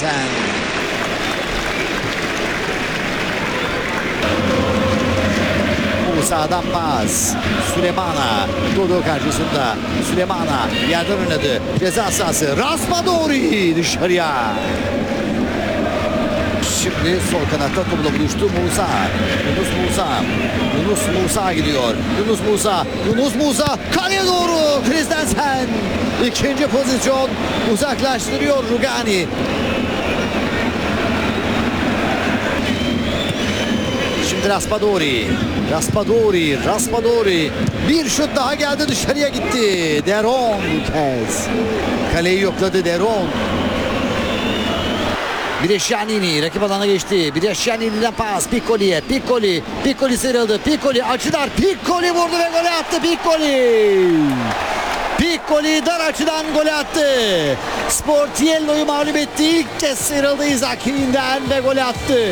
Christensen. Musa'dan pas. Süleymana. Dodo karşısında. Süleymana yerden oynadı. Ceza sahası. Raspadori dışarıya. Şimdi sol kanatta topla buluştu Musa. Yunus Musa gidiyor. Yunus Musa kaleye doğru. Christensen. İkinci pozisyon. Uzaklaştırıyor Rugani. Şimdi Raspadori. Bir şut daha geldi, dışarıya gitti. Deron bu kez. Kaleyi yokladı Deron. Birescianini rakip alana geçti. Birescianini'den pas Piccoli'ye. Piccoli sıyrıldı. Piccoli açıdan. Piccoli vurdu ve golü attı. Piccoli dar açıdan golü attı. Sportiello'yu mağlup etti. İlk kez sıyrıldı Izaki'nden ve golü attı.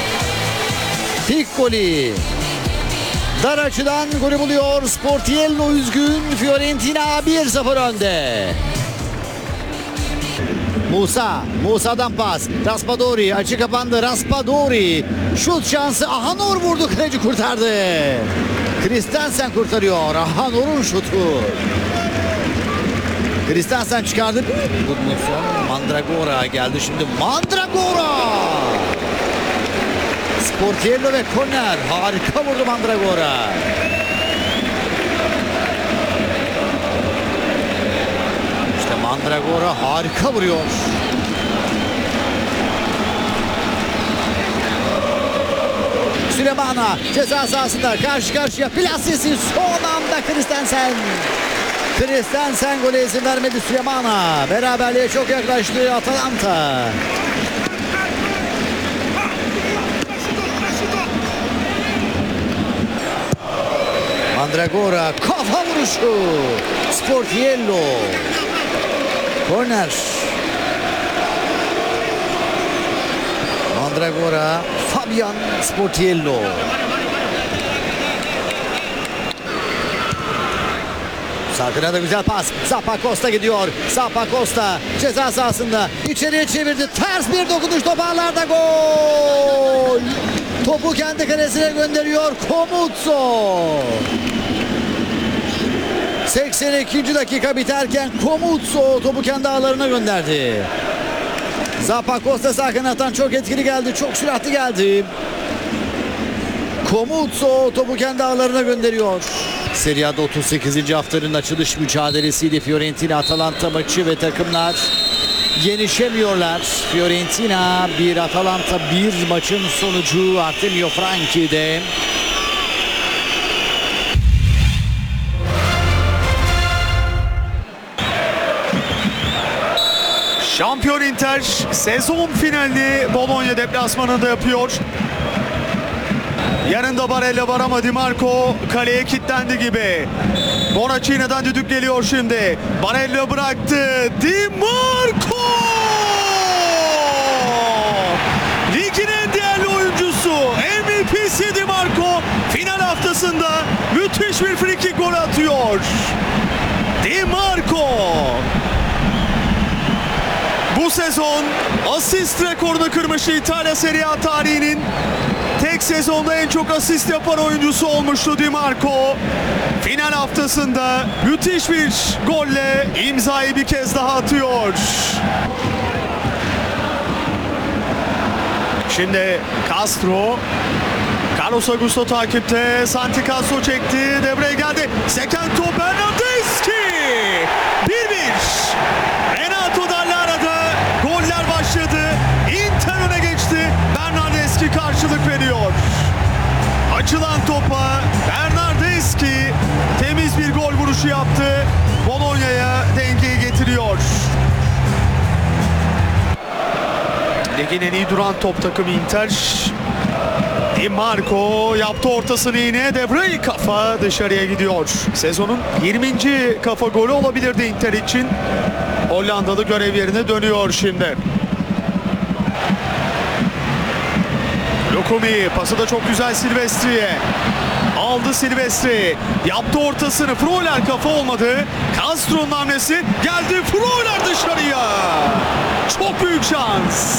Piccoli dar açıdan golü buluyor. Sportiello üzgün. Fiorentina 1-0 önde. Musa'dan pas. Raspadori açı kapandı. Raspadori şut şansı. Ahanor vurdu, kaleci kurtardı. Christensen kurtarıyor. Ahanor'un şutu. Christensen çıkardı. Mandragora geldi şimdi. Sportiello ve korner. Harika vurdu Mandragora. Mandragora harika vuruyor. Süleymana ceza sahasında karşı karşıya. Plasesi son anda Christensen gole izin vermedi Süleymana. Beraberliğe çok yaklaştı Atalanta. Mandragora kafa vuruşu. Sportiello. Korner. Mandragora, Fabian Sportiello. Sakına da güzel pas. Zappacosta gidiyor. Zappacosta ceza sahasında içeriye çevirdi. Ters bir dokunuş, toparlarda gol. Topu kendi kalesine gönderiyor Komutso. 82. dakika biterken Komutso topu kendi ağlarına gönderdi. Zappacosta sağ kanattan çok etkili geldi. Çok süratli geldi. Komutso topu kendi ağlarına gönderiyor. Serie A'da 38. haftanın açılış mücadelesiydi Fiorentina Atalanta maçı ve takımlar yenişemiyorlar. Fiorentina 1, Atalanta 1 maçın sonucu Artemio Franchi'de. Şampiyon Inter sezon finalini Bologna deplasmanında yapıyor. Yanında Barella var ama Di Marco kaleye kilitlendi gibi. Bonaccini'den düdük geliyor şimdi. Barella bıraktı. Di Marco! Ligin en değerli oyuncusu, MVP'si Di Marco final haftasında müthiş bir frikik gol atıyor. Di Marco! Bu sezon asist rekorunu kırmıştı. İtalya Serie A tarihinin tek sezonda en çok asist yapan oyuncusu olmuştu Di Marco. Final haftasında müthiş bir golle imzayı bir kez daha atıyor. Şimdi Castro, Carlos Augusto takipte. Santi Castro çekti. Devreye geldi. Seken top Bernardeschi. 1-1. Renato Dallara'da goller başladı. Inter öne geçti. Bernardeschi karşılık veriyor. Açılan topa Bernardeschi temiz bir gol vuruşu yaptı. Bologna'ya dengeyi getiriyor. Ligin en iyi duran top takımı Inter. Di Marco yaptı ortasını yine. De Vrij kafa dışarıya gidiyor. Sezonun 20. kafa golü olabilirdi Inter için. Hollandalı görev yerine dönüyor şimdi. Lukumi pası da çok güzel Silvestri'ye. Aldı Silvestri. Yaptı ortasını. Freuler kafa olmadı. Castro'nun hamlesi geldi. Freuler dışarıya. Çok büyük şans.